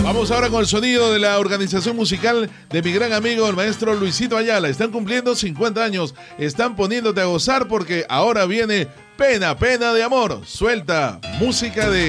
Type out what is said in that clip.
Vamos ahora con el sonido de la organización musical de mi gran amigo el maestro Luisito Ayala. Están cumpliendo 50 años, están poniéndote a gozar porque ahora viene Pena, Pena de Amor. Suelta música de